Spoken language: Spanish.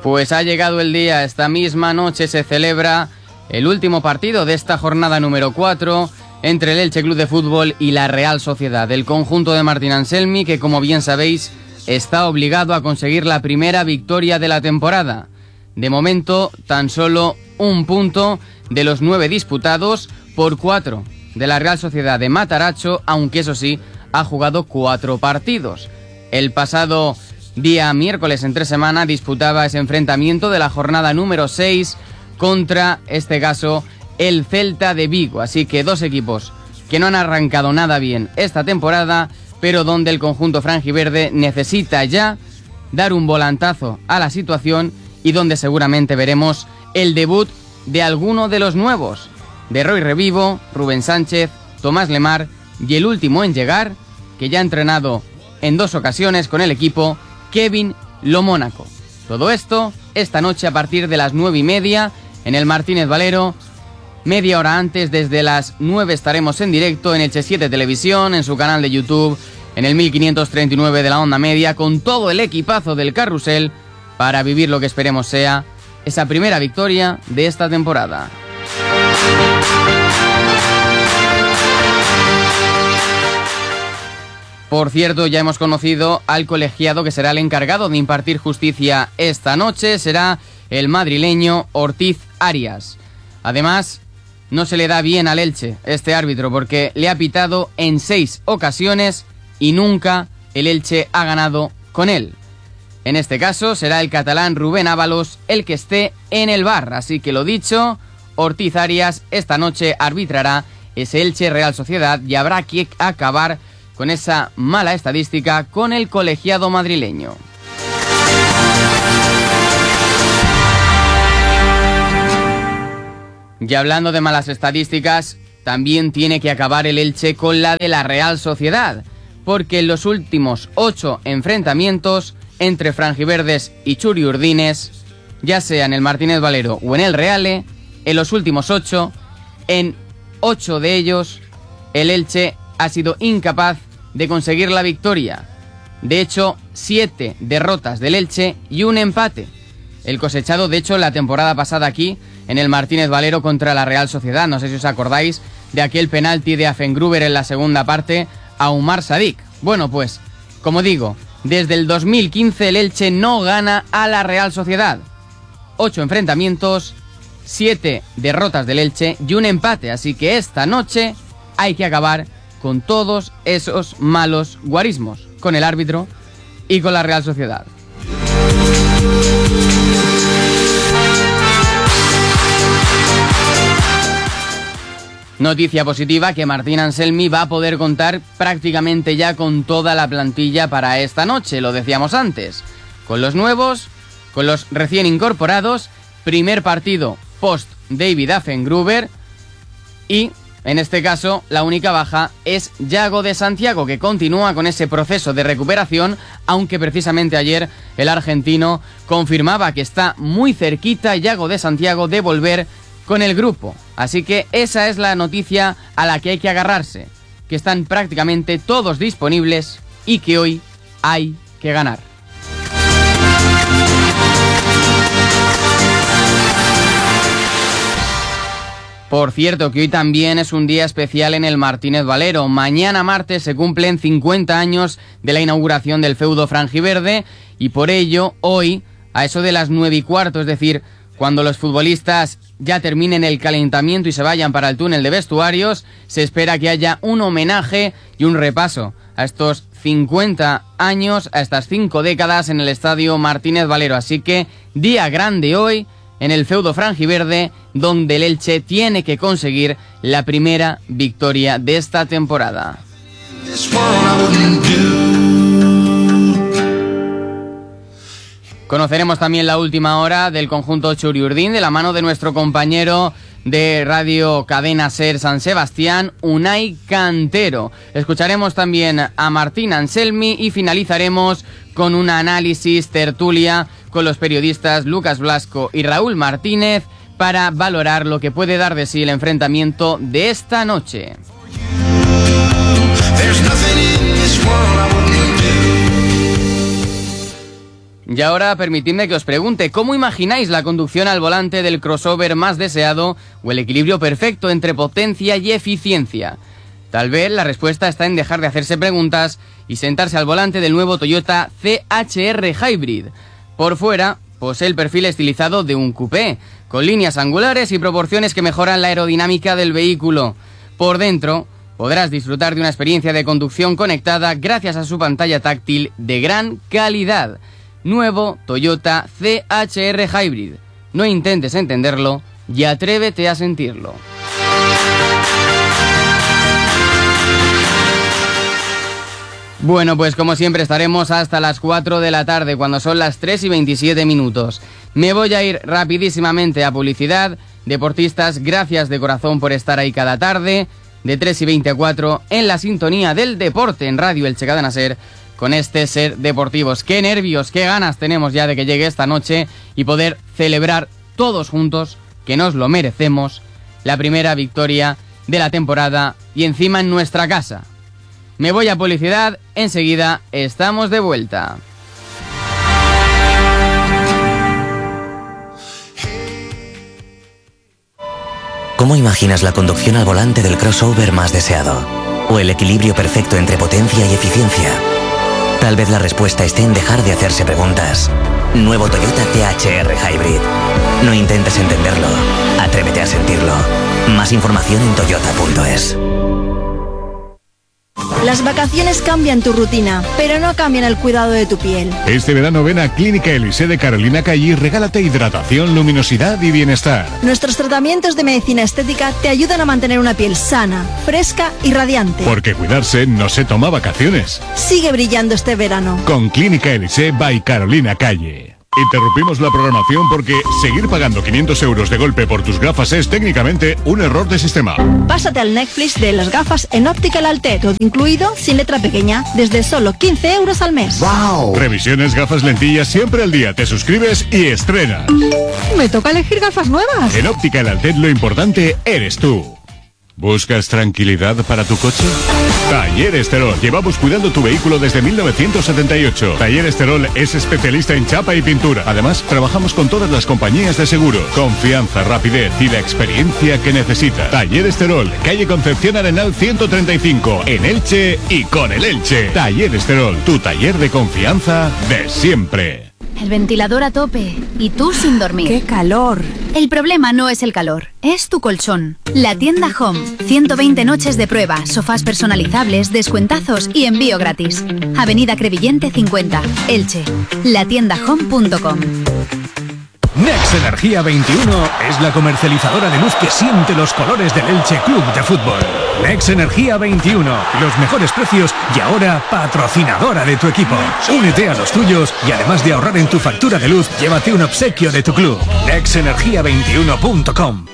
Pues ha llegado el día, esta misma noche se celebra el último partido de esta jornada número 4 entre el Elche Club de Fútbol y la Real Sociedad. El conjunto de Martín Anselmi, que como bien sabéis, está obligado a conseguir la primera victoria de la temporada. De momento, tan solo un punto de los 9 disputados por 4 de la Real Sociedad de Mataracho, aunque eso sí, ha jugado 4 partidos. El pasado día miércoles entre semana disputaba ese enfrentamiento de la jornada número 6 contra, este caso, el Celta de Vigo. Así que 2 equipos que no han arrancado nada bien esta temporada, pero donde el conjunto franjiverde necesita ya dar un volantazo a la situación y donde seguramente veremos el debut de alguno de los nuevos, de Roy Revivo, Rubén Sánchez, Tomás Lemar y el último en llegar, que ya ha entrenado en 2 ocasiones con el equipo, Kevin Lomónaco. Todo esto esta noche a partir de las 9:30 en el Martínez Valero. Media hora antes, desde las 9 estaremos en directo en Elche 7 Televisión, en su canal de YouTube, en el 1539 de la onda media, con todo el equipazo del carrusel para vivir lo que esperemos sea esa primera victoria de esta temporada. Por cierto, ya hemos conocido al colegiado que será el encargado de impartir justicia esta noche. Será el madrileño Ortiz Arias. Además, no se le da bien al Elche este árbitro porque le ha pitado en 6 ocasiones y nunca el Elche ha ganado con él. En este caso será el catalán Rubén Ábalos el que esté en el VAR. Así que lo dicho, Ortiz Arias esta noche arbitrará ese Elche Real Sociedad y habrá que acabar con esa mala estadística con el colegiado madrileño. Y hablando de malas estadísticas, también tiene que acabar el Elche con la de la Real Sociedad, porque en los últimos 8 enfrentamientos entre franjiverdes y churiurdines, ya sea en el Martínez Valero o en el Reale, en los últimos 8, en 8 de ellos, el Elche ha sido incapaz de conseguir la victoria. De hecho, 7 derrotas del Elche y un empate. El cosechado, de hecho, la temporada pasada aquí, en el Martínez Valero contra la Real Sociedad. No sé si os acordáis de aquel penalti de Afengruber en la segunda parte a Umar Sadik. Bueno, pues, como digo, desde el 2015 el Elche no gana a la Real Sociedad. 8 enfrentamientos, 7 derrotas del Elche y un empate. Así que esta noche hay que acabar con todos esos malos guarismos, con el árbitro y con la Real Sociedad. Noticia positiva que Martín Anselmi va a poder contar prácticamente ya con toda la plantilla para esta noche, lo decíamos antes. Con los nuevos, con los recién incorporados, primer partido post David Afengruber y, en este caso, la única baja es Yago de Santiago, que continúa con ese proceso de recuperación, aunque precisamente ayer el argentino confirmaba que está muy cerquita Yago de Santiago de volver con el grupo. Así que esa es la noticia a la que hay que agarrarse, que están prácticamente todos disponibles y que hoy hay que ganar. Por cierto, que hoy también es un día especial en el Martínez Valero. Mañana martes se cumplen 50 años de la inauguración del feudo franjiverde y por ello hoy, a eso de las 9:15, es decir, cuando los futbolistas ya terminen el calentamiento y se vayan para el túnel de vestuarios, se espera que haya un homenaje y un repaso a estos 50 años, a estas 5 décadas en el estadio Martínez Valero. Así que día grande hoy en el feudo franjiverde, donde el Elche tiene que conseguir la primera victoria de esta temporada. Conoceremos también la última hora del conjunto churiurdín de la mano de nuestro compañero de Radio Cadena Ser San Sebastián, Unai Cantero. Escucharemos también a Martín Anselmi y finalizaremos con un análisis tertulia con los periodistas Lucas Blasco y Raúl Martínez para valorar lo que puede dar de sí el enfrentamiento de esta noche. Y ahora permitidme que os pregunte, ¿cómo imagináis la conducción al volante del crossover más deseado o el equilibrio perfecto entre potencia y eficiencia? Tal vez la respuesta está en dejar de hacerse preguntas y sentarse al volante del nuevo Toyota CHR Hybrid. Por fuera, posee el perfil estilizado de un coupé, con líneas angulares y proporciones que mejoran la aerodinámica del vehículo. Por dentro, podrás disfrutar de una experiencia de conducción conectada gracias a su pantalla táctil de gran calidad. Nuevo Toyota CHR Hybrid. No intentes entenderlo y atrévete a sentirlo. Bueno, pues como siempre estaremos hasta las 4 de la tarde, cuando son las 3 y 27 minutos. Me voy a ir rapidísimamente a publicidad. Deportistas, gracias de corazón por estar ahí cada tarde, de 3 y 20 a 4, en la sintonía del deporte en Radio Elche Cadena Ser, con este Ser Deportivos. Qué nervios, qué ganas tenemos ya de que llegue esta noche y poder celebrar todos juntos, que nos lo merecemos, la primera victoria de la temporada y encima en nuestra casa. Me voy a publicidad, enseguida estamos de vuelta. ¿Cómo imaginas la conducción al volante del crossover más deseado? ¿O el equilibrio perfecto entre potencia y eficiencia? Tal vez la respuesta esté en dejar de hacerse preguntas. Nuevo Toyota CHR Hybrid. No intentes entenderlo, atrévete a sentirlo. Más información en toyota.es. Las vacaciones cambian tu rutina, pero no cambian el cuidado de tu piel. Este verano ven a Clínica Elise de Carolina Calle y regálate hidratación, luminosidad y bienestar. Nuestros tratamientos de medicina estética te ayudan a mantener una piel sana, fresca y radiante. Porque cuidarse no se toma vacaciones. Sigue brillando este verano. Con Clínica Elise by Carolina Calle. Interrumpimos la programación porque seguir pagando 500 euros de golpe por tus gafas es técnicamente un error de sistema. Pásate al Netflix de las gafas en Optical Altet, todo incluido, sin letra pequeña, desde solo 15 euros al mes. ¡Wow! Revisiones, gafas, lentillas, siempre al día. Te suscribes y estrenas. Me toca elegir gafas nuevas. En Optical Altet lo importante eres tú. ¿Buscas tranquilidad para tu coche? Taller Esterol. Llevamos cuidando tu vehículo desde 1978. Taller Esterol es especialista en chapa y pintura. Además, trabajamos con todas las compañías de seguros. Confianza, rapidez y la experiencia que necesitas. Taller Esterol, calle Concepción Arenal 135, en Elche y con el Elche. Taller Esterol, tu taller de confianza de siempre. El ventilador a tope y tú sin dormir. ¡Qué calor! El problema no es el calor, es tu colchón. La tienda Home. 120 noches de prueba, sofás personalizables, descuentazos y envío gratis. Avenida Crevillente 50, Elche. Latiendahome.com. Nex Energía 21 es la comercializadora de luz que siente los colores del Elche Club de Fútbol. Nex Energía 21, los mejores precios y ahora patrocinadora de tu equipo. Únete a los tuyos y además de ahorrar en tu factura de luz, llévate un obsequio de tu club. nexenergia21.com.